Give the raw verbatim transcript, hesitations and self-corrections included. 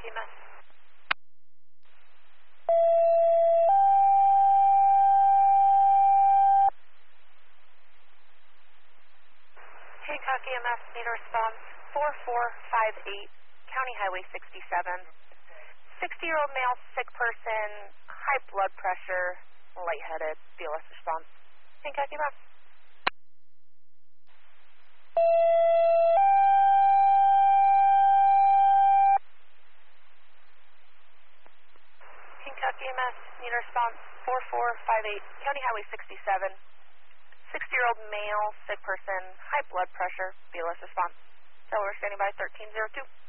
Kentucky M S. Kentucky M S, need a response four four five eight, County Highway sixty-seven. sixty-year-old male, sick person, high blood pressure, lightheaded, B L S response. Kentucky M S. Kentucky M S, need a response four four five eight, County Highway sixty-seven. sixty-year-old male, sick person, high blood pressure, B L S response. Delaware standing by thirteen zero two.